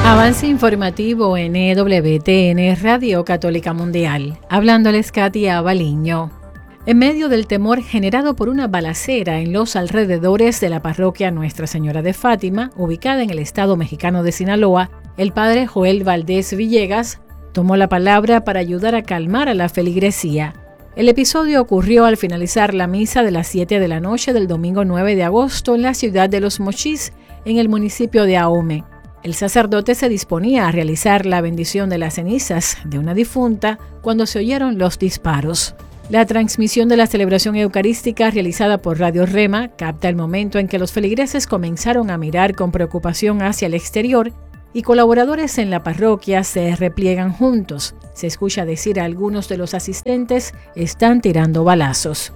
Avance informativo en EWTN Radio Católica Mundial. Hablándoles Katia Baliño. En medio del temor generado por una balacera en los alrededores de la parroquia Nuestra Señora de Fátima, ubicada en el estado mexicano de Sinaloa, el padre Joel Valdés Villegas tomó la palabra para ayudar a calmar a la feligresía. El episodio ocurrió al finalizar la misa de las 7 de la noche del domingo 9 de agosto en la ciudad de Los Mochis, en el municipio de Ahome. El sacerdote se disponía a realizar la bendición de las cenizas de una difunta cuando se oyeron los disparos. La transmisión de la celebración eucarística realizada por Radio Rema capta el momento en que los feligreses comenzaron a mirar con preocupación hacia el exterior y colaboradores en la parroquia se repliegan juntos. Se escucha decir a algunos de los asistentes: están tirando balazos.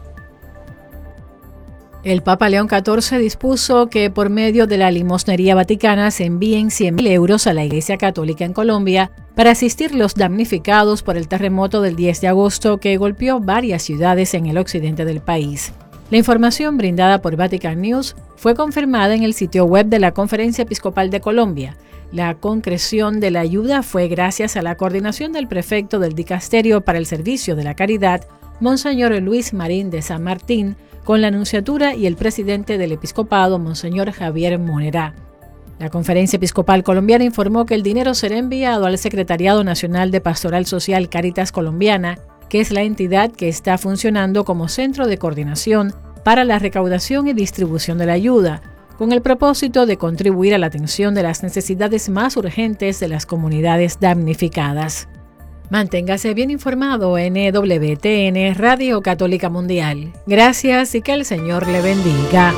El Papa León XIV dispuso que por medio de la limosnería vaticana se envíen 100.000 euros a la Iglesia Católica en Colombia para asistir los damnificados por el terremoto del 10 de agosto que golpeó varias ciudades en el occidente del país. La información brindada por Vatican News fue confirmada en el sitio web de la Conferencia Episcopal de Colombia. La concreción de la ayuda fue gracias a la coordinación del prefecto del Dicasterio para el Servicio de la Caridad, Monseñor Luis Marín de San Martín, con la Nunciatura y el presidente del Episcopado, Monseñor Javier Monerá. La Conferencia Episcopal Colombiana informó que el dinero será enviado al Secretariado Nacional de Pastoral Social Cáritas Colombiana, que es la entidad que está funcionando como centro de coordinación para la recaudación y distribución de la ayuda, con el propósito de contribuir a la atención de las necesidades más urgentes de las comunidades damnificadas. Manténgase bien informado en EWTN Radio Católica Mundial. Gracias y que el Señor le bendiga.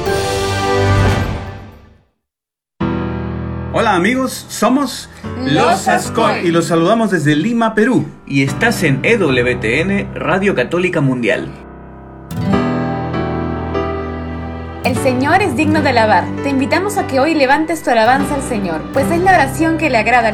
Hola amigos, somos Los Ascoy y los saludamos desde Lima, Perú. Y estás en EWTN Radio Católica Mundial. El Señor es digno de alabar. Te invitamos a que hoy levantes tu alabanza al Señor, pues es la oración que le agrada al